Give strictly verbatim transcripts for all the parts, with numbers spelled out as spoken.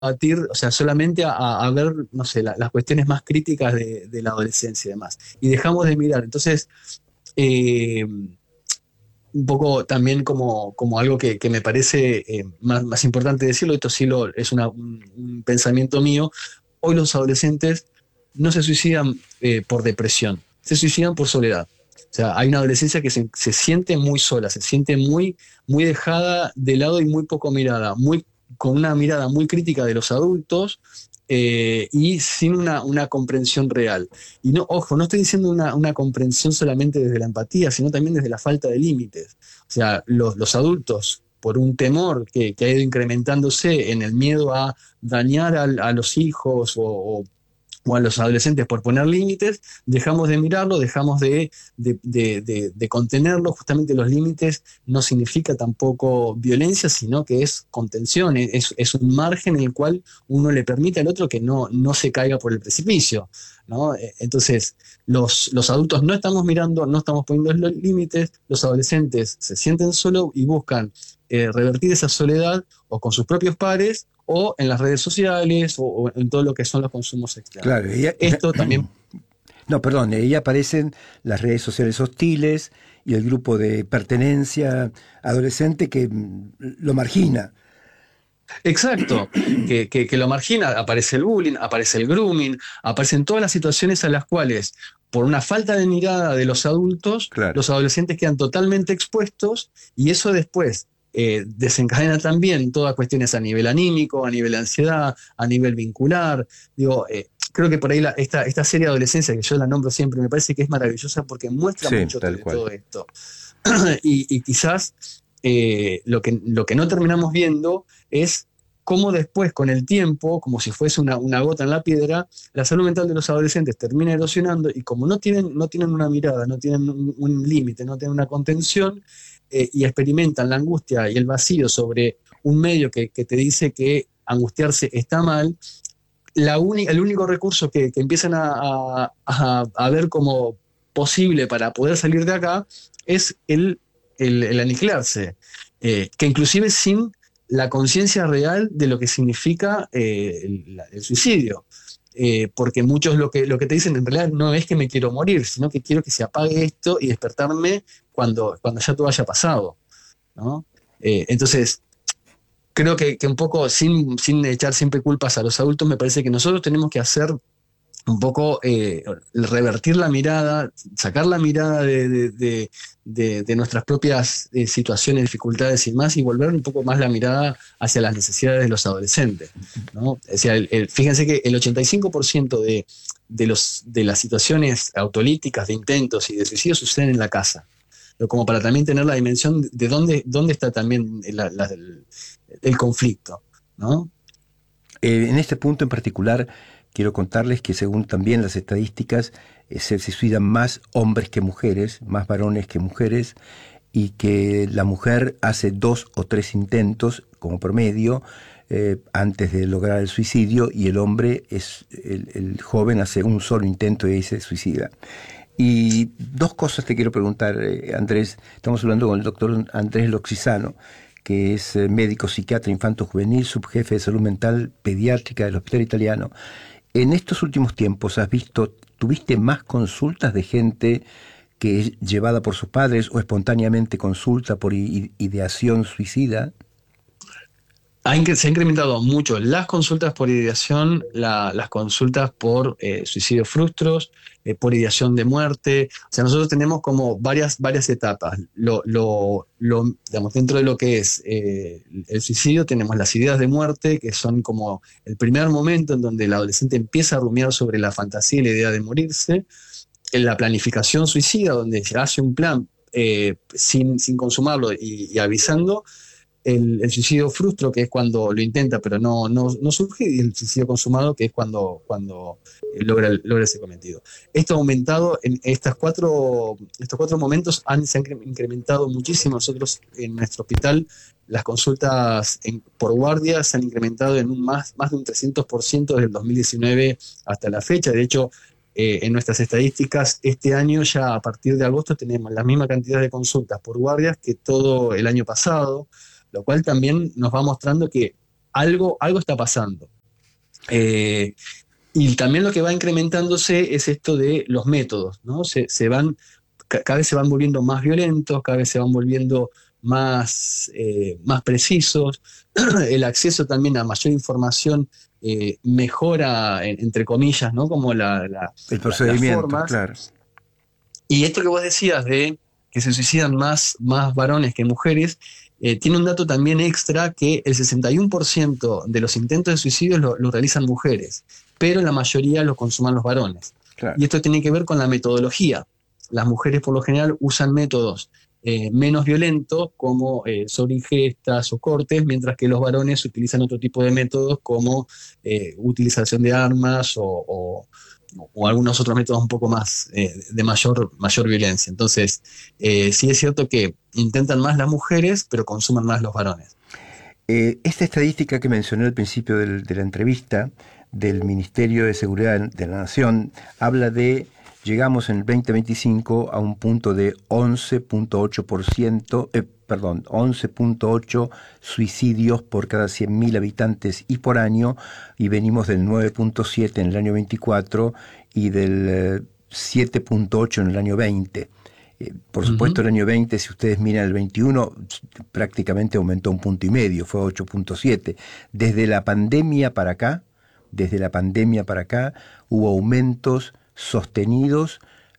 debatir, o sea, solamente a, a ver, no sé, la- las cuestiones más críticas de, de la adolescencia y demás. Y dejamos de mirar. Entonces, eh, un poco también como, como algo que, que me parece eh, más, más importante decirlo, esto sí lo, es una- un, un pensamiento mío, hoy los adolescentes no se suicidan eh, por depresión, se suicidan por soledad. O sea, hay una adolescencia que se, se siente muy sola, se siente muy, muy dejada de lado y muy poco mirada, muy, con una mirada muy crítica de los adultos eh, y sin una, una comprensión real. Y no, ojo, no estoy diciendo una, una comprensión solamente desde la empatía, sino también desde la falta de límites. O sea, los, los adultos, por un temor que, que ha ido incrementándose en el miedo a dañar al- a, los hijos o, o o a los adolescentes por poner límites, dejamos de mirarlo, dejamos de, de, de, de, de contenerlo. Justamente los límites no significa tampoco violencia, sino que es contención, es, es un margen en el cual uno le permite al otro que no, no se caiga por el precipicio, ¿no? Entonces, los, los adultos no estamos mirando, no estamos poniendo los límites, los adolescentes se sienten solos y buscan eh, revertir esa soledad o con sus propios pares o en las redes sociales o, o en todo lo que son los consumos externos. Claro, ella, Esto también, no, perdón, ahí aparecen las redes sociales hostiles y el grupo de pertenencia adolescente que mm, lo margina. exacto, que, que, que lo margina, aparece el bullying, aparece el grooming, aparecen todas las situaciones a las cuales, por una falta de mirada de los adultos, Claro. los adolescentes quedan totalmente expuestos y eso después eh, desencadena también todas cuestiones a nivel anímico, a nivel de ansiedad, a nivel vincular. Digo, eh, creo que por ahí la- esta, esta serie de adolescencia, que yo la nombro siempre, me parece que es maravillosa porque muestra Sí, mucho tal de cual. todo esto. y, y quizás eh, lo que, lo que no terminamos viendo es cómo después, con el tiempo, como si fuese una, una gota en la piedra, la salud mental de los adolescentes termina erosionando y como no tienen, no tienen una mirada, no tienen un, un límite, no tienen una contención eh, y experimentan la angustia y el vacío sobre un medio que, que te dice que angustiarse está mal, la uni- el único recurso que, que empiezan a, a- a- a ver como posible para poder salir de acá es el, el- el aniquilarse, eh, que inclusive sin la conciencia real de lo que significa eh, el, la- el suicidio. Eh, porque muchos lo que, lo que te dicen en realidad no es que me quiero morir, sino que quiero que se apague esto y despertarme cuando, cuando ya todo haya pasado, ¿no? Eh, entonces, creo que, que un poco sin, sin echar siempre culpas a los adultos, me parece que nosotros tenemos que hacer un poco eh, revertir la mirada, sacar la mirada de, de, de, de, de nuestras propias eh, situaciones, dificultades y más, y volver un poco más la mirada hacia las necesidades de los adolescentes, ¿no? O sea, el, el, fíjense que el ochenta y cinco por ciento de, de, los, de las situaciones autolíticas, de intentos y de suicidios suceden en la casa. Pero como para también tener la dimensión de dónde, dónde está también la, la, el, el conflicto, ¿no? Eh, en este punto en particular, quiero contarles que según también las estadísticas, eh, se suicidan más hombres que mujeres, más varones que mujeres, y que la mujer hace dos o tres intentos como promedio eh, antes de lograr el suicidio, y el hombre, es el, el joven, hace un solo intento y ahí se suicida. Y dos cosas te quiero preguntar, eh, Andrés. Estamos hablando con el doctor Andrés Loxisano, que es eh, médico psiquiatra infanto-juvenil, subjefe de salud mental pediátrica del Hospital Italiano. En estos últimos tiempos, ¿has visto, tuviste más consultas de gente que es llevada por sus padres o espontáneamente consulta por i- ideación suicida? Ha incre- se ha incrementado mucho las consultas por ideación, la- las consultas por eh, suicidios frustros, eh, por ideación de muerte. O sea, nosotros tenemos como varias, varias etapas. Lo, lo- lo- digamos, dentro de lo que es eh, el suicidio, tenemos las ideas de muerte, que son como el primer momento en donde el adolescente empieza a rumiar sobre la fantasía y la idea de morirse. En la planificación suicida, donde se hace un plan eh, sin, sin consumarlo y, y avisando el, el suicidio frustro, que es cuando lo intenta pero no, no, no surge, y el suicidio consumado, que es cuando, cuando eh, logra, logra ese cometido. Esto ha aumentado en estas cuatro, estos cuatro momentos, han, se han incrementado muchísimo. Nosotros en nuestro hospital las consultas en, por guardia se han incrementado en un más, más de un trescientos por ciento desde el dos mil diecinueve hasta la fecha. De hecho, eh, en nuestras estadísticas, este año ya a partir de agosto tenemos la misma cantidad de consultas por guardias que todo el año pasado, lo cual también nos va mostrando que algo, algo está pasando. Eh, y también lo que va incrementándose es esto de los métodos, ¿no? Se, se van, ca- cada vez se van volviendo más violentos, cada vez se van volviendo más, eh, más precisos. El acceso también a mayor información eh, mejora, en- entre comillas, ¿no? Como la- la- El la- las procedimiento, formas. claro. Y esto que vos decías de que se suicidan más, más varones que mujeres, eh, tiene un dato también extra que el sesenta y uno por ciento de los intentos de suicidio lo, lo realizan mujeres, pero la mayoría lo consuman los varones. Y Claro. esto tiene que ver con la metodología. Las mujeres por lo general usan métodos eh, menos violentos como eh, sobre ingestas o cortes, mientras que los varones utilizan otro tipo de métodos como eh, utilización de armas o, o o algunos otros métodos un poco más eh, de mayor, mayor violencia. Entonces, eh, sí es cierto que intentan más las mujeres, pero consuman más los varones. Eh, esta estadística que mencioné al principio del- de la entrevista del Ministerio de Seguridad de la Nación habla de, llegamos en el veinte veinticinco a un punto de once punto ocho por ciento, eh, perdón, once punto ocho suicidios por cada cien mil habitantes y por año, y venimos del nueve punto siete en el año veinticuatro y del eh, siete punto ocho en el año veinte. Eh, Por supuesto, Ujú. el año veinte, si ustedes miran el veintiuno, prácticamente aumentó un punto y medio, fue ocho punto siete. Desde la pandemia para acá, desde la pandemia para acá, hubo aumentos sostenidos,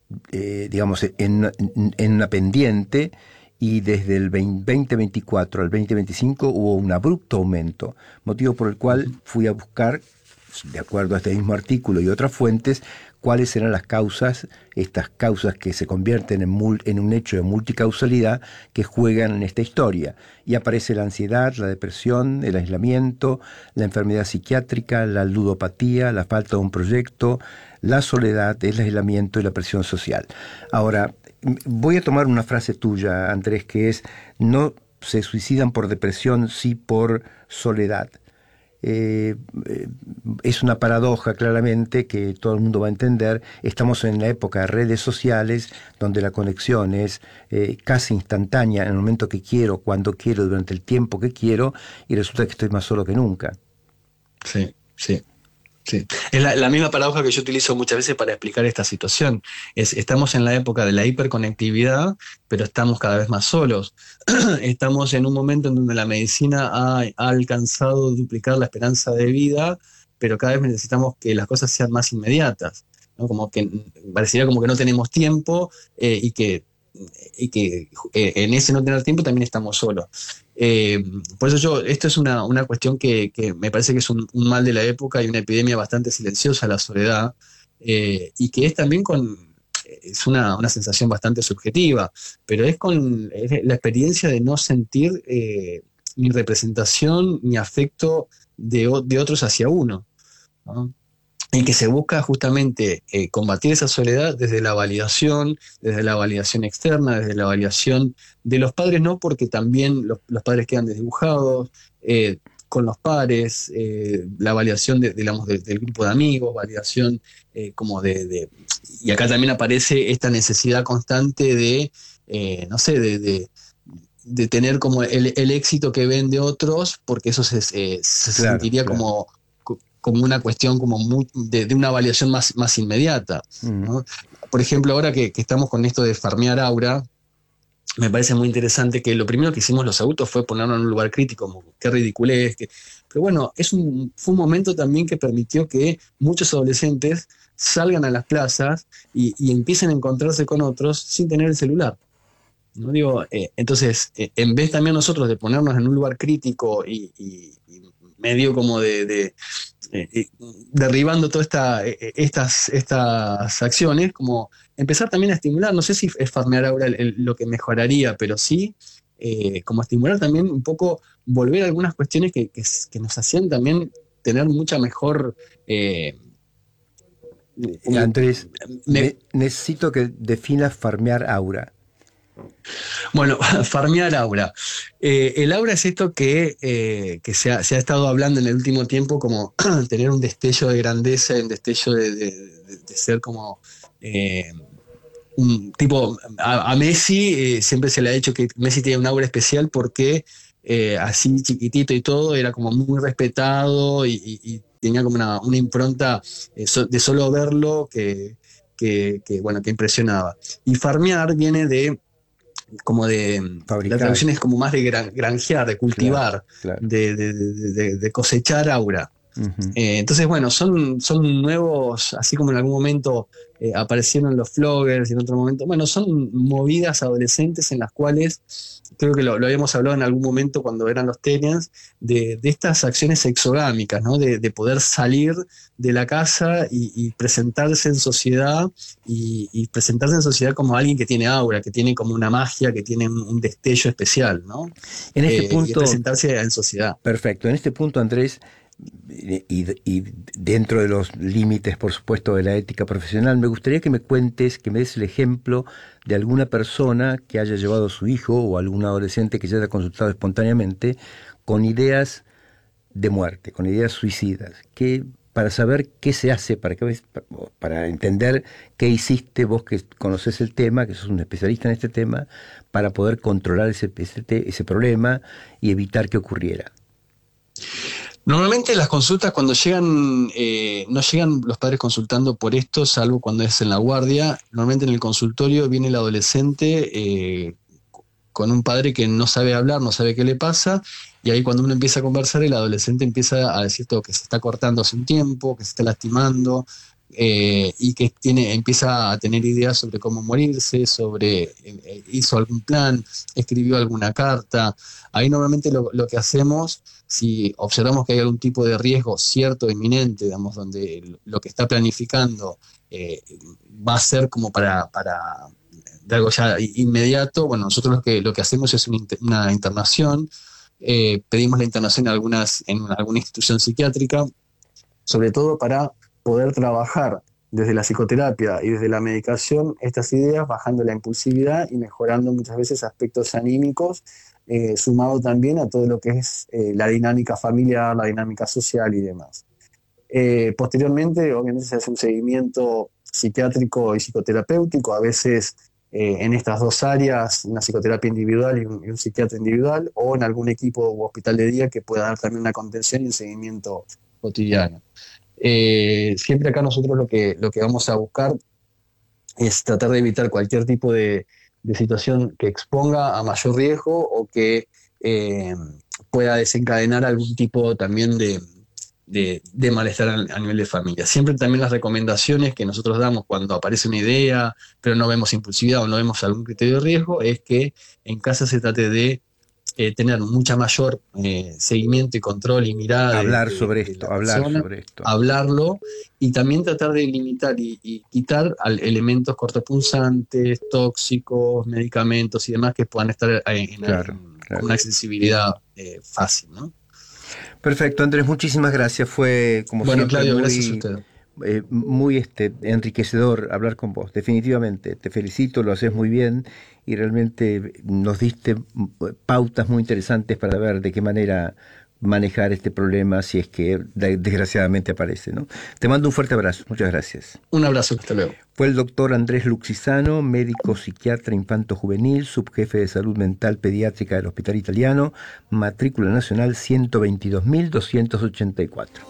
eh, digamos, en, en, en una pendiente, y desde el veinte veinticuatro al veinte veinticinco hubo un abrupto aumento, motivo por el cual Ujú. fui a buscar, de acuerdo a este mismo artículo y otras fuentes, cuáles eran las causas, estas causas que se convierten en, mul, en un hecho de multicausalidad que juegan en esta historia. Y aparece la ansiedad, la depresión, el aislamiento, la enfermedad psiquiátrica, la ludopatía, la falta de un proyecto, la soledad, el aislamiento y la presión social. Ahora, voy a tomar una frase tuya, Andrés, que es: no se suicidan por depresión, sí por soledad. Eh, eh, es una paradoja claramente que todo el mundo va a entender. Estamos en la época de redes sociales donde la conexión es eh, casi instantánea en el momento que quiero, cuando quiero, durante el tiempo que quiero, y resulta que estoy más solo que nunca. Sí, sí. Sí, es la, la misma paradoja que yo utilizo muchas veces para explicar esta situación. Es, estamos en la época de la hiperconectividad, pero estamos cada vez más solos. Estamos en un momento en donde la medicina ha, ha alcanzado duplicar la esperanza de vida, pero cada vez necesitamos que las cosas sean más inmediatas, ¿no? Como que parecería como que no tenemos tiempo eh, y que, y que eh, en ese no tener tiempo también estamos solos. Eh, por eso yo, esto es una, una cuestión que, que me parece que es un, un mal de la época y una epidemia bastante silenciosa, la soledad, eh, y que es también con, es una, una sensación bastante subjetiva, pero es con es la experiencia de no sentir eh, ni representación ni afecto de, o- de otros hacia uno, ¿no? Y que se busca justamente eh, combatir esa soledad desde la validación, desde la validación externa, desde la validación de los padres, no porque también los, los padres quedan desdibujados, eh, con los pares, eh, la validación de, digamos, de- del grupo de amigos, validación eh, como de, de- Y acá también aparece esta necesidad constante de, eh, no sé, de, de- de tener como el, el éxito que ven de otros, porque eso se, eh, se Claro, sentiría claro. como como una cuestión como muy, de, de, una validación más, más inmediata, Mm. ¿no? Por ejemplo, ahora que, que, estamos con esto de farmear aura, me parece muy interesante que lo primero que hicimos los adultos fue ponernos en un lugar crítico, como qué ridiculez, que, pero bueno, es un, fue un momento también que permitió que muchos adolescentes salgan a las plazas y, y empiecen a encontrarse con otros sin tener el celular. ¿No? Digo, eh, entonces, eh, en vez también nosotros de ponernos en un lugar crítico y, y, y medio como de, de eh, eh, derribando todas esta, eh, eh, estas, estas acciones, como empezar también a estimular, no sé si es farmear ahora el- el- lo que mejoraría, pero sí eh, como estimular también un poco, volver a algunas cuestiones que, que, que nos hacían también tener mucha mejor... eh, como, Andrés, me, ne necesito que definas farmear aura. Bueno, farmear aura. Eh, el aura es esto que, eh, que se, ha, se ha estado hablando en el último tiempo, como tener un destello de grandeza, un destello de, de- de- de ser como eh, un tipo. A, a Messi eh, siempre se le ha dicho que Messi tiene un aura especial porque eh, así chiquitito y todo, era como muy respetado y, y, y tenía como una, una impronta eh, so, de solo verlo que, que, que, bueno, que impresionaba. Y farmear viene de como de, Fabricar. la traducción es como más de gran, granjear, de cultivar, claro, claro. De, de, de, de cosechar aura. Uh-huh. Eh, entonces, bueno, son, son nuevos, así como en algún momento eh, aparecieron los floggers y en otro momento, bueno, son movidas adolescentes en las cuales, creo que lo, lo habíamos hablado en algún momento cuando eran los Tenians, de, de estas acciones exogámicas, ¿no? De, de poder salir de la casa y, y presentarse en sociedad y, y presentarse en sociedad como alguien que tiene aura, que tiene como una magia, que tiene un, un destello especial, ¿no? En este eh, punto, y presentarse en sociedad. Perfecto, en este punto, Andrés, Y, y dentro de los límites, por supuesto, de la ética profesional, me gustaría que me cuentes, que me des el ejemplo de alguna persona que haya llevado a su hijo o algún adolescente que se haya consultado espontáneamente con ideas de muerte, con ideas suicidas, que, para saber qué se hace, para, que, para entender qué hiciste vos que conocés el tema, que sos un especialista en este tema, para poder controlar ese, ese, ese problema y evitar que ocurriera. Normalmente las consultas cuando llegan, eh, no llegan los padres consultando por esto, salvo cuando es en la guardia. Normalmente en el consultorio viene el adolescente eh, con un padre que no sabe hablar, no sabe qué le pasa, y ahí cuando uno empieza a conversar, el adolescente empieza a decir todo, que se está cortando hace un tiempo, que se está lastimando, eh, y que tiene, empieza a tener ideas sobre cómo morirse, sobre eh, hizo algún plan, escribió alguna carta. Ahí normalmente lo, lo que hacemos, si observamos que hay algún tipo de riesgo cierto, inminente, digamos, donde lo que está planificando eh, va a ser como para, para de algo ya inmediato, bueno, nosotros lo que, lo que hacemos es una, una internación, eh, pedimos la internación en, algunas, en alguna institución psiquiátrica, sobre todo para poder trabajar desde la psicoterapia y desde la medicación estas ideas, bajando la impulsividad y mejorando muchas veces aspectos anímicos, eh, sumado también a todo lo que es eh, la dinámica familiar, la dinámica social y demás. Eh, posteriormente, obviamente, se hace un seguimiento psiquiátrico y psicoterapéutico, a veces eh, en estas dos áreas, una psicoterapia individual y un, y un psiquiatra individual, o en algún equipo o hospital de día que pueda dar también una contención y un seguimiento cotidiano. Eh, siempre acá nosotros lo que, lo que vamos a buscar es tratar de evitar cualquier tipo de, de situación que exponga a mayor riesgo o que eh, pueda desencadenar algún tipo también de, de, de malestar a, a nivel de familia. Siempre también las recomendaciones que nosotros damos cuando aparece una idea, pero no vemos impulsividad o no vemos algún criterio de riesgo, es que en casa se trate de Eh, tener mucha mayor eh, seguimiento y control y mirada. Hablar de, de, sobre de esto, la hablar persona, sobre esto. Hablarlo y también tratar de limitar y, y quitar al elementos cortopunzantes, tóxicos, medicamentos y demás que puedan estar en, en, claro, en claro. una accesibilidad eh, fácil, ¿no? Perfecto, Andrés, muchísimas gracias. Fue, como bueno, siempre, Claudio, muy, gracias a usted. Eh, muy este, enriquecedor hablar con vos, definitivamente. Te felicito, lo haces muy bien y realmente nos diste pautas muy interesantes para ver de qué manera manejar este problema si es que desgraciadamente aparece, ¿no? Te mando un fuerte abrazo, muchas gracias. Un abrazo, hasta luego. Fue el doctor Andrés Luxisano, médico psiquiatra infanto-juvenil, subjefe de salud mental pediátrica del Hospital Italiano, matrícula nacional ciento veintidós mil doscientos ochenta y cuatro.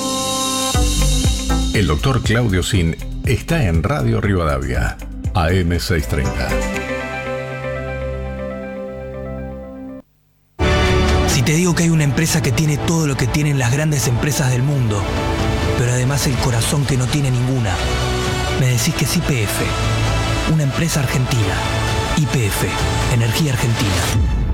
El doctor Claudio Sin está en Radio Rivadavia, A M seiscientos treinta. Si te digo que hay una empresa que tiene todo lo que tienen las grandes empresas del mundo, pero además el corazón que no tiene ninguna, me decís que es Y P F, una empresa argentina. Y P F, Energía Argentina.